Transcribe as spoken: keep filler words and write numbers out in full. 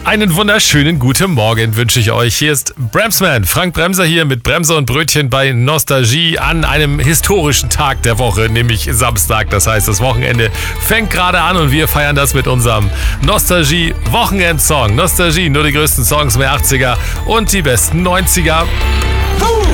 Einen wunderschönen guten Morgen wünsche ich euch. Hier ist Bremsman, Frank Bremser hier mit Bremser und Brötchen bei Nostalgie an einem historischen Tag der Woche, nämlich Samstag. Das heißt, das Wochenende fängt gerade an und wir feiern das mit unserem Nostalgie-Wochenend-Song. Nostalgie, nur die größten Songs mehr achtziger und die besten neunziger.